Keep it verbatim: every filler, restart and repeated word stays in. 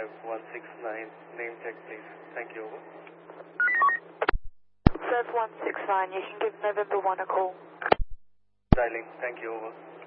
five one six nine. Name check, please. Thank you, over. Sev one six nine, you can give November one a call. Dialing. Thank you, over.